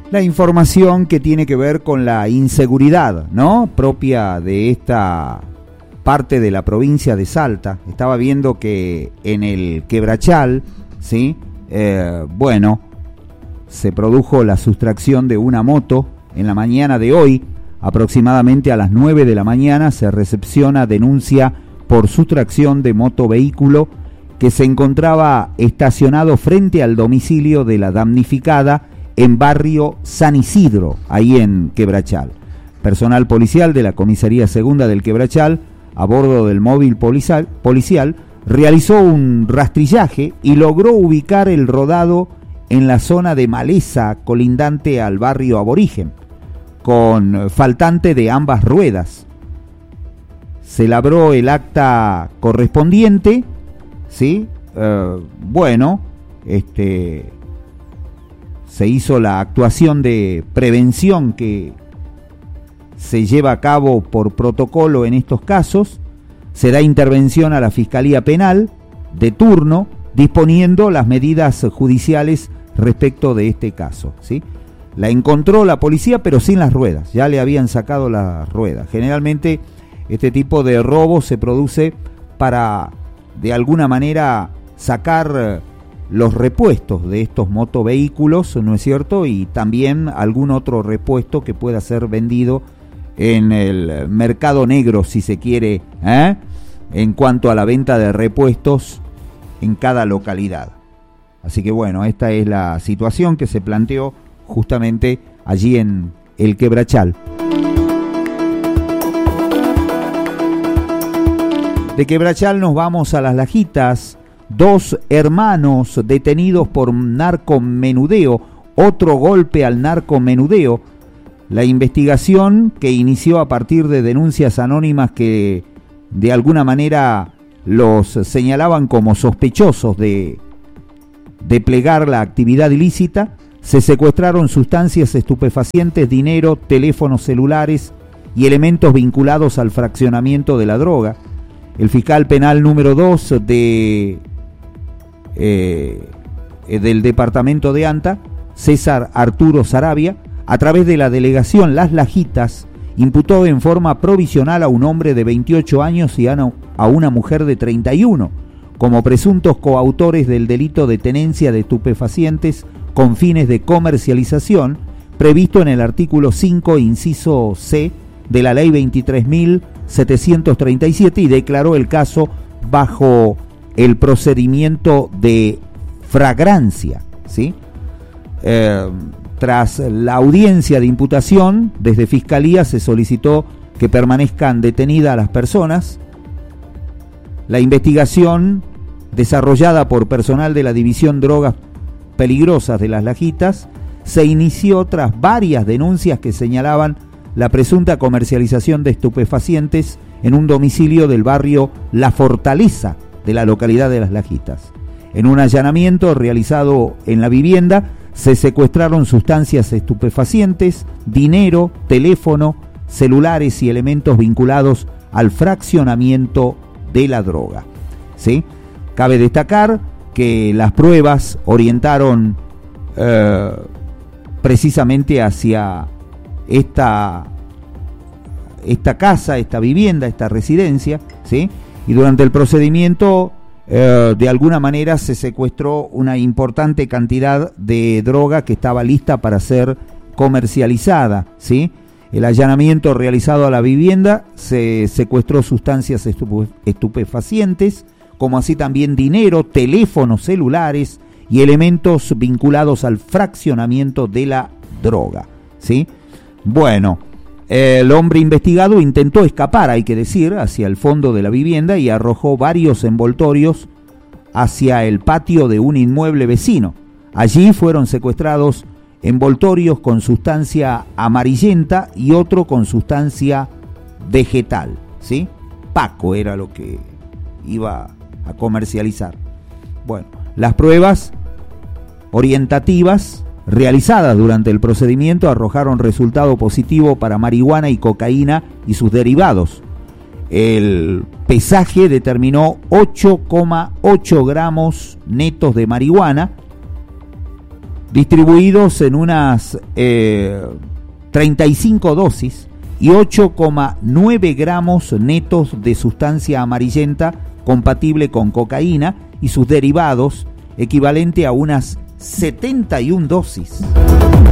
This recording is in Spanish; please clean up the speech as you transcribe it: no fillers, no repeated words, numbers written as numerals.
La información que tiene que ver con la inseguridad, ¿no?, propia de esta parte de la provincia de Salta. Estaba viendo que en el Quebrachal, ¿sí?, se produjo la sustracción de una moto en la mañana de hoy. Aproximadamente a las 9 de la mañana se recepciona denuncia por sustracción de motovehículo que se encontraba estacionado frente al domicilio de la damnificada en barrio San Isidro, ahí en Quebrachal. Personal policial de la Comisaría Segunda del Quebrachal, a bordo del móvil policial, realizó un rastrillaje y logró ubicar el rodado en la zona de maleza colindante al barrio Aborigen, con faltante de ambas ruedas. Se labró el acta correspondiente, ¿sí? Se hizo la actuación de prevención que se lleva a cabo por protocolo en estos casos. Se da intervención a la Fiscalía Penal de turno, disponiendo las medidas judiciales respecto de este caso, ¿sí? La encontró la policía, pero sin las ruedas, ya le habían sacado las ruedas. Generalmente este tipo de robo se produce para, de alguna manera, sacar los repuestos de estos motovehículos, ¿no es cierto? Y también algún otro repuesto que pueda ser vendido en el mercado negro, si se quiere, en cuanto a la venta de repuestos en cada localidad. Así que bueno, esta es la situación que se planteó justamente allí en el Quebrachal. De Quebrachal nos vamos a Las Lajitas. 2 hermanos detenidos por narcomenudeo, otro golpe al narcomenudeo. La investigación, que inició a partir de denuncias anónimas que de alguna manera los señalaban como sospechosos de plegar la actividad ilícita, se secuestraron sustancias estupefacientes, dinero, teléfonos celulares y elementos vinculados al fraccionamiento de la droga. El fiscal penal número 2 del departamento de Anta, César Arturo Sarabia, a través de la delegación Las Lajitas, imputó en forma provisional a un hombre de 28 años y a una mujer de 31 como presuntos coautores del delito de tenencia de estupefacientes con fines de comercialización, previsto en el artículo 5, inciso C, de la Ley 23.737, y declaró el caso bajo el procedimiento de flagrancia, ¿sí? Tras la audiencia de imputación, desde Fiscalía se solicitó que permanezcan detenidas las personas. La investigación, desarrollada por personal de la División Drogas Peligrosas de Las Lajitas, se inició tras varias denuncias que señalaban la presunta comercialización de estupefacientes en un domicilio del barrio La Fortaleza de la localidad de Las Lajitas. En un allanamiento realizado en la vivienda se secuestraron sustancias estupefacientes, dinero, teléfono, celulares y elementos vinculados al fraccionamiento de la droga, ¿sí? Cabe destacar que las pruebas orientaron precisamente hacia esta casa, esta vivienda, esta residencia, ¿sí? Y durante el procedimiento, de alguna manera se secuestró una importante cantidad de droga que estaba lista para ser comercializada, ¿sí? El allanamiento realizado a la vivienda se secuestró sustancias estupefacientes, como así también dinero, teléfonos celulares y elementos vinculados al fraccionamiento de la droga, ¿sí? Bueno, el hombre investigado intentó escapar, hay que decir, hacia el fondo de la vivienda y arrojó varios envoltorios hacia el patio de un inmueble vecino. Allí fueron secuestrados envoltorios con sustancia amarillenta y otro con sustancia vegetal, ¿sí? Paco era lo que iba a comercializar. Bueno, las pruebas orientativas realizadas durante el procedimiento arrojaron resultado positivo para marihuana y cocaína y sus derivados. El pesaje determinó 8,8 gramos netos de marihuana, distribuidos en unas 35 dosis y 8,9 gramos netos de sustancia amarillenta compatible con cocaína y sus derivados, equivalente a unas 71 dosis.